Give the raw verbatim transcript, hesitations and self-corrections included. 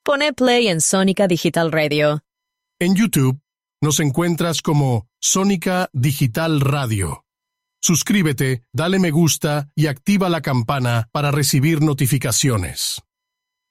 Pone play en Sónica Digital Radio. En YouTube nos encuentras como Sónica Digital Radio. Suscríbete, dale me gusta y activa la campana para recibir notificaciones.